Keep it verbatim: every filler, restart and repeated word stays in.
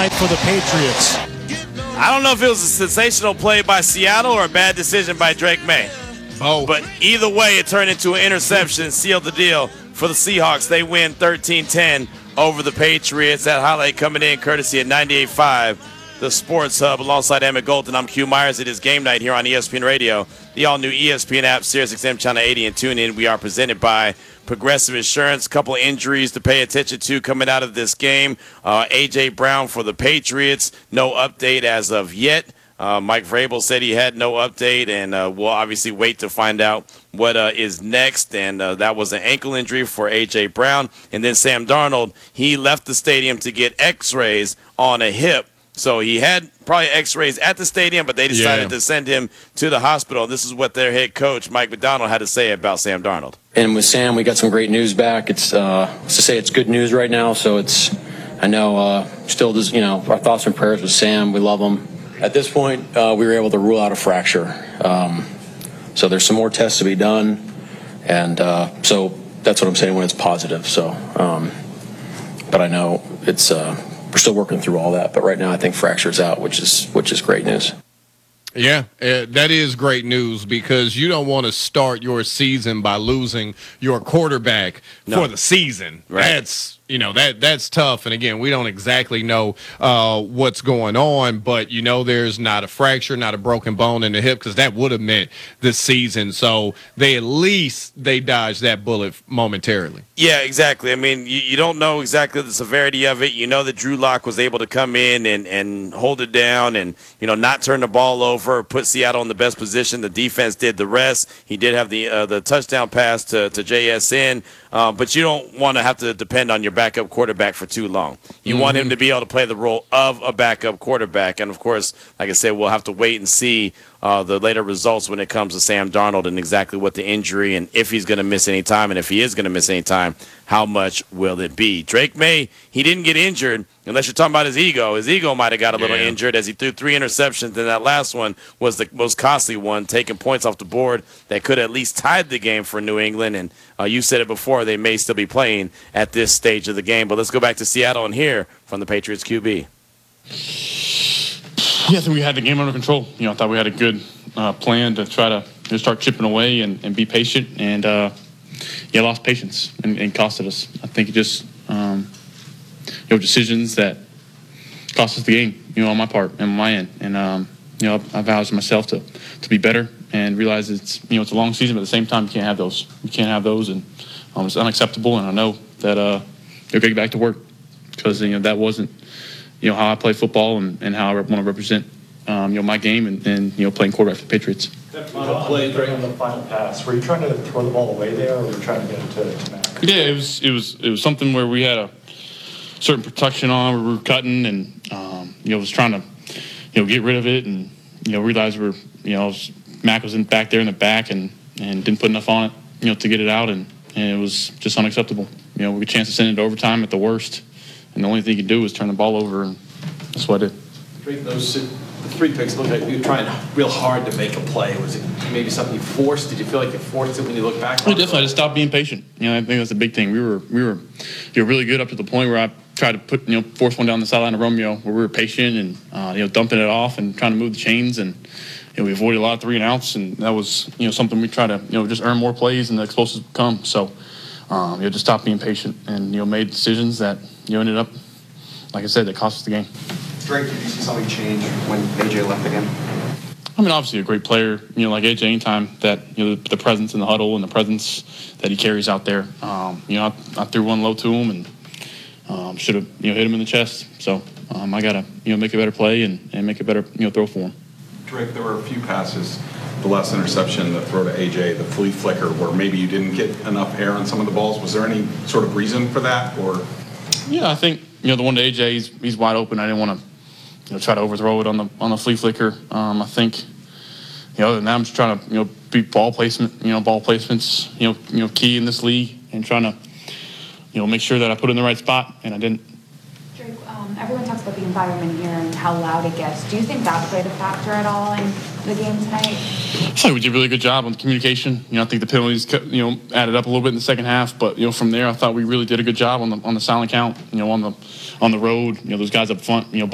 night for the Patriots. I don't know if it was a sensational play by Seattle or a bad decision by Drake May. Oh. But either way, it turned into an interception, sealed the deal for the Seahawks. They win thirteen ten over the Patriots. That highlight coming in courtesy of ninety-eight point five, the Sports Hub, alongside Emmett Golden. I'm Q Myers. It is game night here on E S P N Radio, the all-new E S P N app, Sirius X M Channel eighty, and tune in. We are presented by Progressive Insurance. A couple of injuries to pay attention to coming out of this game. Uh, A J. Brown for the Patriots, no update as of yet. Uh, Mike Vrabel said he had no update, and uh, we'll obviously wait to find out what uh, is next. And uh, that was an ankle injury for A J. Brown. And then Sam Darnold, he left the stadium to get x-rays on a hip. So he had probably x-rays at the stadium, but they decided yeah. to send him to the hospital. This is what their head coach, Mike McDonald, had to say about Sam Darnold. And with Sam, we got some great news back. It's uh, to say it's good news right now. So it's, I know, uh, still, does, you know, our thoughts and prayers with Sam. We love him. At this point, uh, we were able to rule out a fracture. Um, so there's some more tests to be done. And uh, so that's what I'm saying when it's positive. So, um, but I know it's, uh, we're still working through all that. But right now I think fracture's out, which is, which is great news. Yeah, uh, that is great news because you don't want to start your season by losing your quarterback no. for the season. Right. That's, you know, that that's tough. And again, we don't exactly know uh, what's going on, but you know, there's not a fracture, not a broken bone in the hip, because that would have meant the season. So they at least they dodged that bullet momentarily. Yeah, exactly. I mean, you, you don't know exactly the severity of it. You know that Drew Lock was able to come in and, and hold it down and, you know, not turn the ball over, put Seattle in the best position. The defense did the rest. He did have the uh, the touchdown pass to, to J S N, uh, but you don't want to have to depend on your backup quarterback for too long. You mm-hmm. want him to be able to play the role of a backup quarterback. And, of course, like I said, we'll have to wait and see uh, the later results when it comes to Sam Darnold and exactly what the injury and if he's going to miss any time. And if he is going to miss any time, how much will it be? Drake May, he didn't get injured unless you're talking about his ego. His ego might have got a little yeah. injured as he threw three interceptions, and that last one was the most costly one, taking points off the board that could have at least tied the game for New England. And uh, you said it before, they may still be playing at this stage of the game. But let's go back to Seattle and hear from the Patriots Q B. Yeah, I think we had the game under control. You know, I thought we had a good uh, plan to try to you know, start chipping away and, and be patient. And, uh, yeah, lost patience and, and costed us. I think it just, um, you know, decisions that cost us the game, you know, on my part and on my end. And, um, you know, I vowed to myself to, to be better and realize it's, you know, it's a long season, but at the same time, you can't have those. You can't have those, and um, it's unacceptable. And I know that uh, they're going to get back to work because, you know, that wasn't, you know, how I play football and, and how I want to represent, um, you know, my game and, and, you know, playing quarterback for the Patriots. That final play on the final pass, were you trying to throw the ball away there, or were you trying to get it to, to Mac? Yeah, it was it was it was something where we had a certain protection on, we were cutting, and um, you know, was trying to you know get rid of it, and you know realized we're you know was, Mac was in back there in the back, and, and didn't put enough on it, you know, to get it out, and, and it was just unacceptable. You know, we had a chance to send it to overtime at the worst, and the only thing you could do was turn the ball over, and that's what I did. Those the three picks looked like you were trying real hard to make a play. Was it maybe something you forced? Did you feel like you forced it when you look back? Well, definitely. I just stopped being patient. You know, I think that's the big thing. We were we were you know, really good up to the point where I tried to put you know force one down the sideline of Romeo, where we were patient and uh, you know dumping it off and trying to move the chains, and you know, we avoided a lot of three and outs, and that was you know something we try to you know just earn more plays and the explosives come. So um, you know just stop being patient and you know made decisions that you know ended up, like I said, that cost us the game. Drake, did you see something change when A J left again? I mean, obviously a great player, you know, like A J, anytime that, you know, the, the presence in the huddle and the presence that he carries out there. Um, you know, I, I threw one low to him and um, should have, you know, hit him in the chest. So um, I got to, you know, make a better play and, and make a better, you know, throw for him. Drake, there were a few passes, the last interception, the throw to A J, the flea flicker, where maybe you didn't get enough air on some of the balls. Was there any sort of reason for that? Or? Yeah, I think, you know, the one to A J, he's, he's wide open. I didn't want to, you know, try to overthrow it on the on the flea flicker. Um, I think, you know, other than that, I'm just trying to, you know, beat ball placement. You know, ball placements, you know, you know, key in this league, and trying to, you know, make sure that I put it in the right spot, and I didn't. Drake, um, everyone talks about the environment here and how loud it gets. Do you think that played a factor at all in the game tonight? I thought we did a really good job on the communication. You know, I think the penalties, you know, added up a little bit in the second half, but you know, from there, I thought we really did a good job on the on the silent count. You know, on the on the road. You know, those guys up front. You know.